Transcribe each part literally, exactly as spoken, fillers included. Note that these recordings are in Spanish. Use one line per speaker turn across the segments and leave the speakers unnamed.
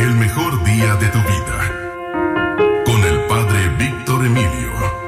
El mejor día de tu vida. Con el Padre Víctor Emilio.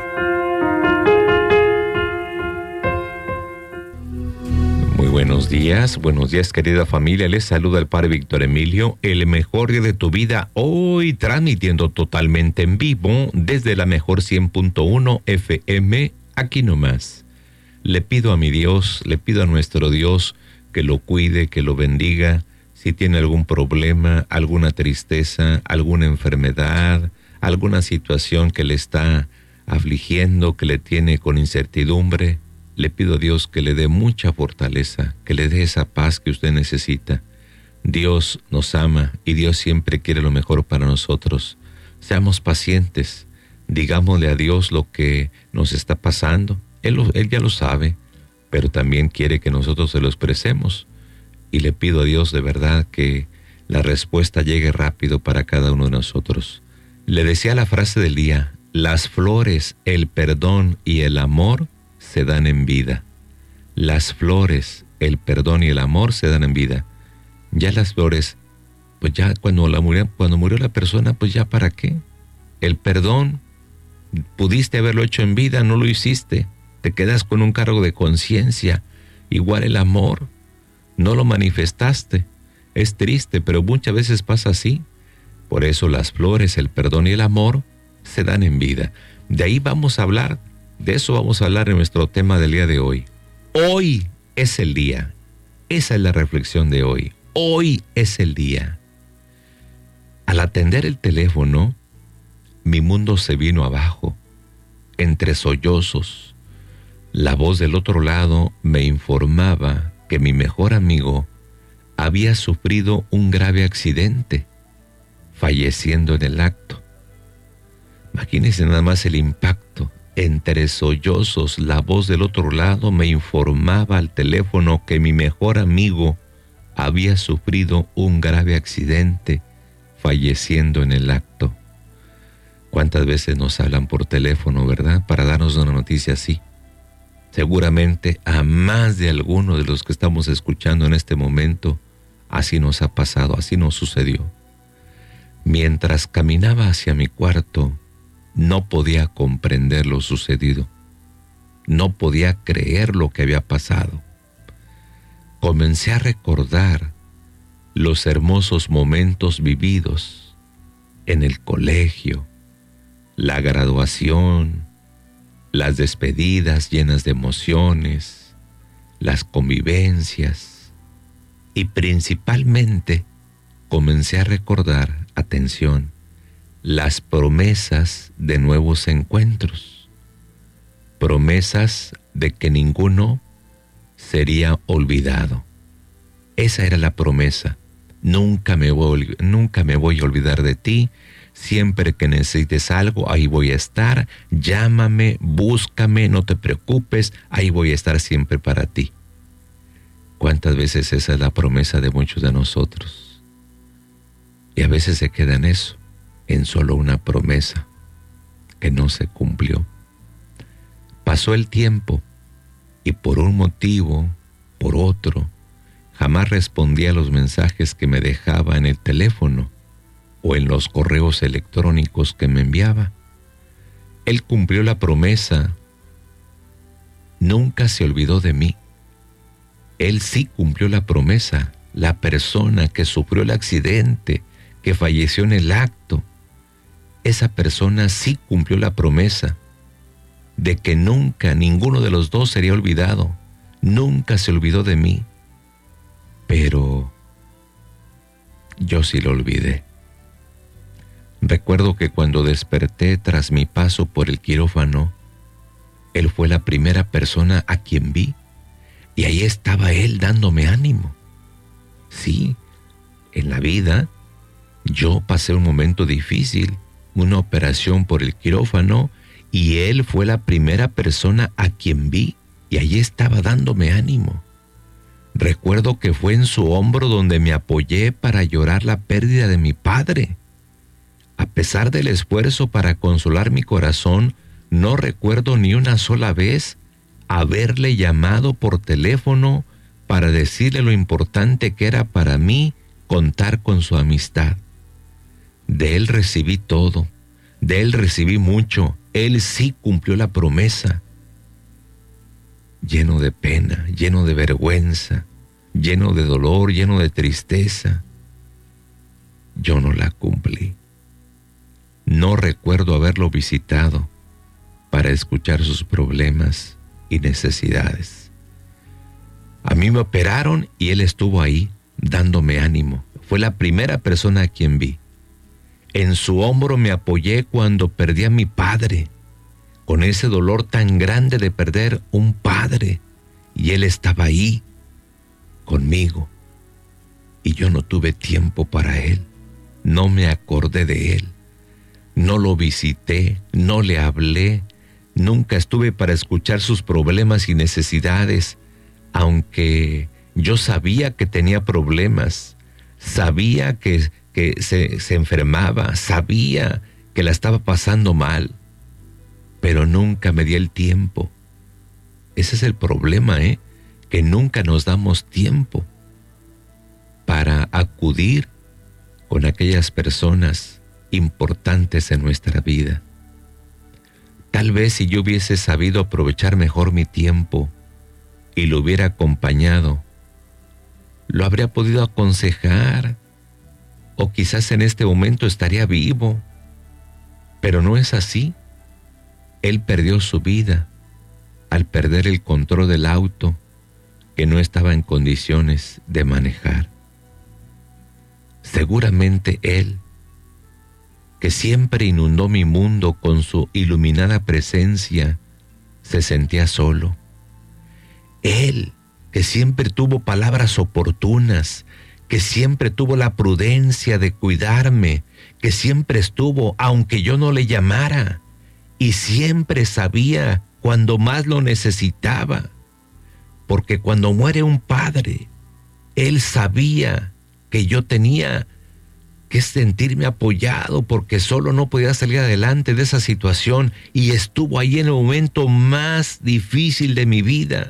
Muy buenos días, buenos días querida familia, les saluda el Padre Víctor Emilio, el mejor día de tu vida, hoy transmitiendo totalmente en vivo desde la mejor cien punto uno F M, aquí nomás. Le pido a mi Dios, le pido a nuestro Dios que lo cuide, que lo bendiga. Si tiene algún problema, alguna tristeza, alguna enfermedad, alguna situación que le está afligiendo, que le tiene con incertidumbre, le pido a Dios que le dé mucha fortaleza, que le dé esa paz que usted necesita. Dios nos ama y Dios siempre quiere lo mejor para nosotros. Seamos pacientes, digámosle a Dios lo que nos está pasando. Él, lo, él ya lo sabe, pero también quiere que nosotros se lo expresemos. Y le pido a Dios de verdad que la respuesta llegue rápido para cada uno de nosotros. Le decía la frase del día: las flores, el perdón y el amor se dan en vida. Las flores, el perdón y el amor se dan en vida. Ya las flores, pues ya cuando, la murió, cuando murió la persona, pues ya para qué. El perdón, pudiste haberlo hecho en vida, no lo hiciste. Te quedas con un cargo de conciencia. Igual el amor, no lo manifestaste. Es triste, pero muchas veces pasa así. Por eso las flores, el perdón y el amor se dan en vida. De ahí vamos a hablar, de eso vamos a hablar en nuestro tema del día de hoy. Hoy es el día. Esa es la reflexión de hoy. Hoy es el día. Al atender el teléfono, mi mundo se vino abajo, entre sollozos. La voz del otro lado me informaba que mi mejor amigo había sufrido un grave accidente, falleciendo en el acto. Imagínense nada más el impacto. Entre sollozos, la voz del otro lado me informaba al teléfono que mi mejor amigo había sufrido un grave accidente, falleciendo en el acto. ¿Cuántas veces nos hablan por teléfono, verdad, para darnos una noticia así? Seguramente a más de alguno de los que estamos escuchando en este momento, así nos ha pasado, así nos sucedió. Mientras caminaba hacia mi cuarto, no podía comprender lo sucedido. No podía creer lo que había pasado. Comencé a recordar los hermosos momentos vividos en el colegio, la graduación, las despedidas llenas de emociones, las convivencias, y principalmente comencé a recordar, atención, las promesas de nuevos encuentros, promesas de que ninguno sería olvidado. Esa era la promesa: nunca me voy, nunca me voy a olvidar de ti. Siempre que necesites algo, ahí voy a estar. Llámame, búscame, no te preocupes, ahí voy a estar siempre para ti. ¿Cuántas veces esa es la promesa de muchos de nosotros? Y a veces se queda en eso, en solo una promesa que no se cumplió. Pasó el tiempo y por un motivo, por otro, jamás respondía a los mensajes que me dejaba en el teléfono o en los correos electrónicos que me enviaba. Él cumplió la promesa, nunca se olvidó de mí. Él sí cumplió la promesa, la persona que sufrió el accidente, que falleció en el acto. Esa persona sí cumplió la promesa de que nunca ninguno de los dos sería olvidado. Nunca se olvidó de mí. Pero yo sí lo olvidé. Recuerdo que cuando desperté tras mi paso por el quirófano, él fue la primera persona a quien vi, y ahí estaba él dándome ánimo. Sí, en la vida yo pasé un momento difícil, una operación por el quirófano, y él fue la primera persona a quien vi, y ahí estaba dándome ánimo. Recuerdo que fue en su hombro donde me apoyé para llorar la pérdida de mi padre. A pesar del esfuerzo para consolar mi corazón, no recuerdo ni una sola vez haberle llamado por teléfono para decirle lo importante que era para mí contar con su amistad. De Él recibí todo, de Él recibí mucho, Él sí cumplió la promesa. Lleno de pena, lleno de vergüenza, lleno de dolor, lleno de tristeza, yo no la cumplí. No recuerdo haberlo visitado para escuchar sus problemas y necesidades. A mí me operaron y Él estuvo ahí dándome ánimo. Fue la primera persona a quien vi. En su hombro me apoyé cuando perdí a mi padre, con ese dolor tan grande de perder un padre, y Él estaba ahí conmigo, y yo no tuve tiempo para Él, no me acordé de Él, no lo visité, no le hablé, nunca estuve para escuchar sus problemas y necesidades, aunque yo sabía que tenía problemas, sabía que, que se, se enfermaba, sabía que la estaba pasando mal, pero nunca me di el tiempo. Ese es el problema, ¿eh? Que nunca nos damos tiempo para acudir con aquellas personas importantes en nuestra vida. Tal vez si yo hubiese sabido aprovechar mejor mi tiempo y lo hubiera acompañado, lo habría podido aconsejar, o quizás en este momento estaría vivo, pero no es así. Él perdió su vida al perder el control del auto que no estaba en condiciones de manejar. Seguramente Él, que siempre inundó mi mundo con su iluminada presencia, se sentía solo. Él, que siempre tuvo palabras oportunas, que siempre tuvo la prudencia de cuidarme, que siempre estuvo, aunque yo no le llamara, y siempre sabía cuando más lo necesitaba, porque cuando muere un padre, Él sabía que yo tenía que sentirme apoyado, porque solo no podía salir adelante de esa situación, y estuvo ahí en el momento más difícil de mi vida.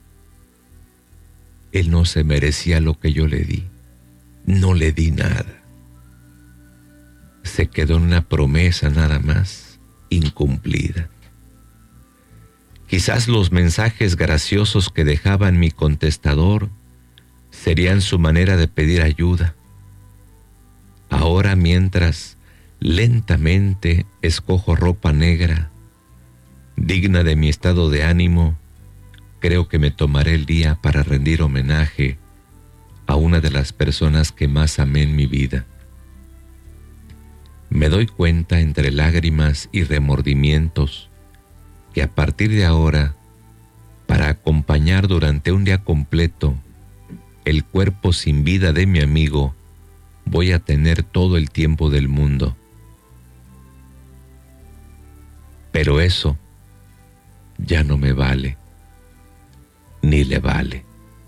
Él no se merecía lo que yo le di, no le di nada. Se quedó en una promesa nada más, incumplida. Quizás los mensajes graciosos que dejaba en mi contestador serían su manera de pedir ayuda. Ahora, mientras lentamente escojo ropa negra, digna de mi estado de ánimo, creo que me tomaré el día para rendir homenaje a una de las personas que más amé en mi vida. Me doy cuenta entre lágrimas y remordimientos que a partir de ahora, para acompañar durante un día completo el cuerpo sin vida de mi amigo, voy a tener todo el tiempo del mundo. Pero eso ya no me vale, ni le vale.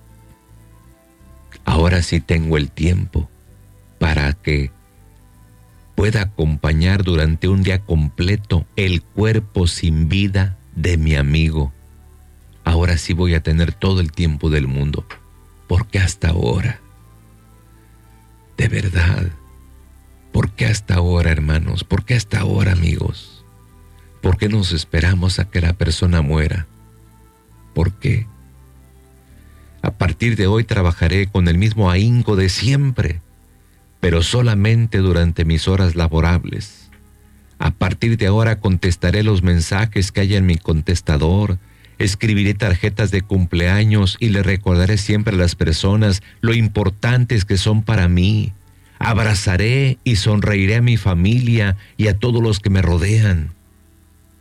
Ahora sí tengo el tiempo para que pueda acompañar durante un día completo el cuerpo sin vida de mi amigo. Ahora sí voy a tener todo el tiempo del mundo, porque hasta ahora, de verdad, ¿por qué hasta ahora, hermanos? ¿Por qué hasta ahora, amigos? ¿Por qué nos esperamos a que la persona muera? ¿Por qué? A partir de hoy trabajaré con el mismo ahínco de siempre, pero solamente durante mis horas laborables. A partir de ahora contestaré los mensajes que haya en mi contestador, escribiré tarjetas de cumpleaños y le recordaré siempre a las personas lo importantes que son para mí. Abrazaré y sonreiré a mi familia y a todos los que me rodean.